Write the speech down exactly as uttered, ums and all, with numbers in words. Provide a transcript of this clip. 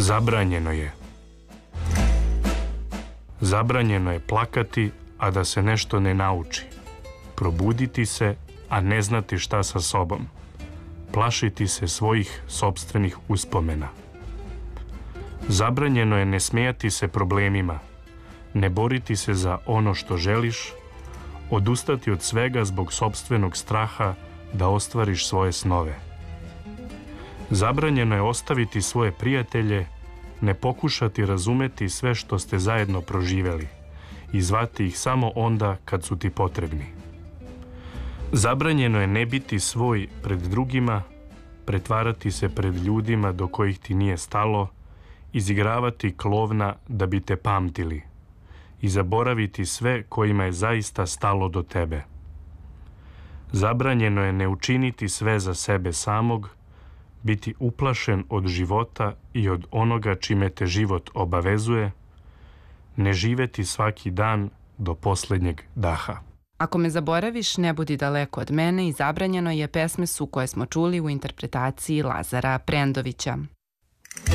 Zabranjeno je. Zabranjeno je plakati, a da se nešto ne nauči. Probuditi se, a ne znati šta sa sobom. Plašiti se svojih sopstvenih uspomena. Zabranjeno je ne smijati se problemima, ne boriti se za ono što želiš, odustati od svega zbog sopstvenog straha da ostvariš svoje snove. Zabranjeno je ostaviti svoje prijatelje, ne pokušati razumeti sve što ste zajedno proživeli i zvati ih samo onda kad su ti potrebni. Zabranjeno je ne biti svoj pred drugima, pretvarati se pred ljudima do kojih ti nije stalo, izigravati klovna da bi te pamtili i zaboraviti sve kojima je zaista stalo do tebe. Zabranjeno je ne učiniti sve za sebe samog, biti uplašen od života i od onoga čime te život obavezuje, ne živeti svaki dan do posljednjeg daha. Ako me zaboraviš, ne budi daleko od mene i Zabranjeno je pesme su koje smo čuli u interpretaciji Lazara Prendovića.